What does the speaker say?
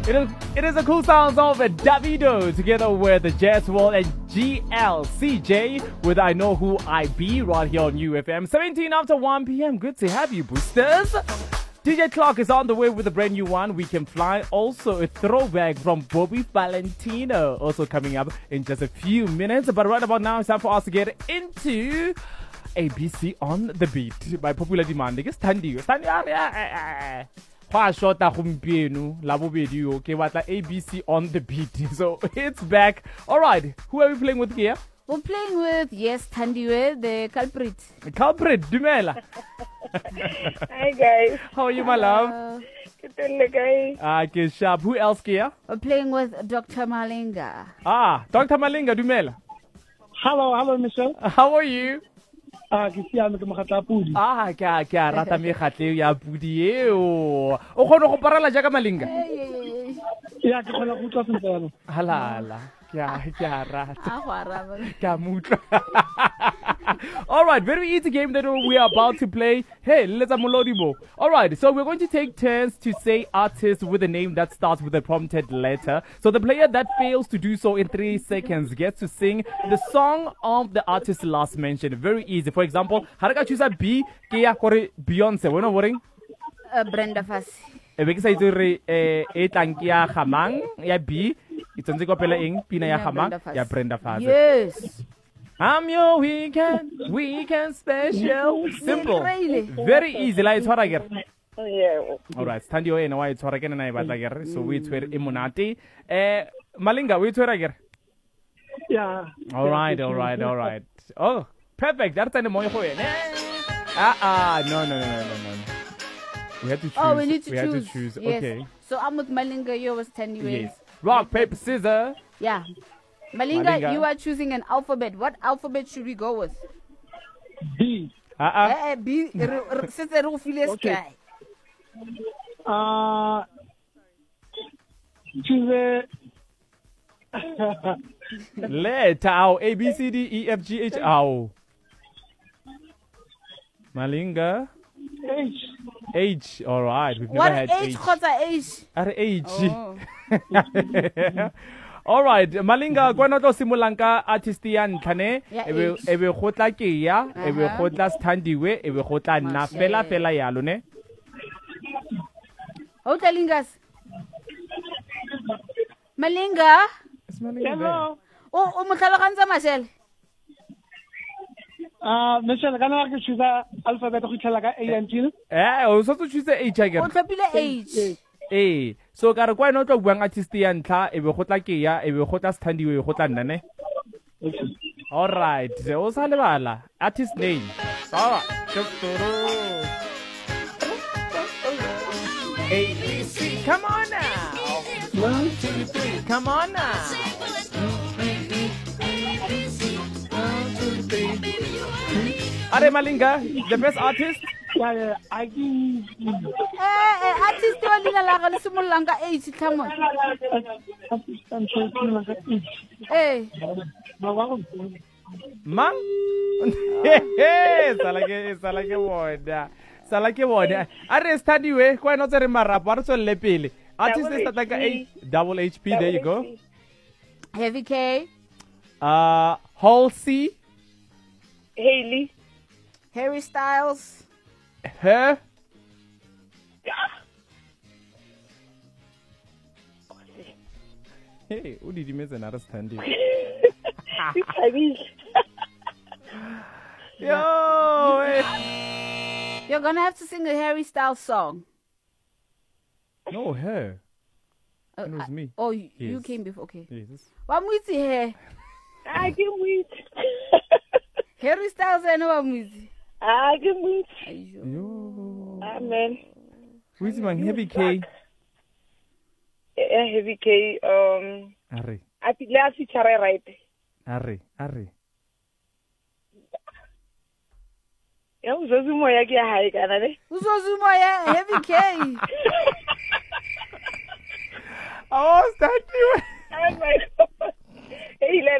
It is the cool sounds of Davido together with Jazz Wall and GLCJ with I Know Who I Be right here on UFM. 17 after 1 p.m. Good to have you, boosters. DJ Clark is on the way with a brand new one, We Can Fly. Also a throwback from Bobby Valentino, also coming up in just a few minutes. But right about now, it's time for us to get into ABC on the Beat by popular demand. It's Tandy. Shota gompieno la bobedi okay batla ABC on the Beat. So it's back. All right, who are we playing with here? We're playing with Thandiwe, the culprit. The culprit, Dumela. Hi guys. How are you, my love? Good guys. Okay, sharp. Who else here? We're playing with Dr. Malinga. Dr. Malinga, Dumela. Hello, Michelle. How are you? Ke siame ke mogatla pudi. Ke a rata megatleo ya pudi eo. O kgone go parala jaaka Malinga? Ya ke khona go utlwa sentle. Halala. Ke a rata. Ke a mutla. All right, very easy game that we are about to play. Hey, let's have Molodibo. All right, so we're going to take turns to say artists with a name that starts with a prompted letter. So the player that fails to do so in 3 seconds gets to sing the song of the artist last mentioned. Very easy. For example, Haraka choose a B, Kia Kore Beyonce. We're not worrying. Brenda Fassie. Ebe ke sa itse re e tlang ke ya Gamang ya B, itsentse go pela eng pina ya Gamang ya Brenda Fassie. Yes. I'm your weekend special. Simple. Very easy. La itshwara ke. Yeah. All right, stand your ena wa itshwara ke na e batla ke. So we tshwere e monate. Malinga, we tshwere ke. Yeah. All right. Oh, perfect. That's the moyo go ena. No. We have to choose. Oh, we need to choose. Have to choose. Yes. Okay. So I'm with Malinga, you're with Thandiwe. Yes. Rock, paper, scissors. Yeah. Malinga, you are choosing an alphabet. What alphabet should we go with? B. B. Okay. Choose Letter A, B, C, D, E, F, G, H, ow. Malinga. H. All right. We've never had H. What's H? H. Oh. All right, Malinga, kwa no tlo simulang ka artist ya ntlhane ebe go tla ke ya ebe go tla Thandiwe ebe go tla nna fela yalo ne. Ho tlingas. Malinga? Hello. O mo tlhalogantsa Marcel. Michelle, kana ke choose alphabet go tlhala ka A and G. O so to choose H again. O tlhopile H. So ka re kwa no tlo buang artist ya ntlha ebe go tla ke ya ebe go tla Thandiwe go tla nna ne. All right, o sa lebala artist name. Sawa. A, B, C, come on now. 1, 2, 3, come on now. 1, 2, 3. Are Malinga, the best artist? Yeah, I think. Artist wa lina la ga le simololang ka H, come on. Mang? Sala ke bona. Are Thandiwe kwa no tsere marapo a re tswelle pele. Artist is that A double HP, there you go. Heavy K. Halsey. Hailey. Harry Styles. Her. Hey, who did you miss another standing? Yo, hey. You're gonna have to sing a Harry Styles song. No, her. It was me. Oh, you came before. Okay. Yes. Wamwitsi here. I can wait. Harry Styles and Wamwitsi. I can wait. Yo. Amen. Who's my Heavy K? Heavy K. Arre. I think let's see Chare right. Arre. Ya uzozumo ya ke hae kana le. Uzozumo ya Heavy K. Oh, thank you. Oh my God. Hey,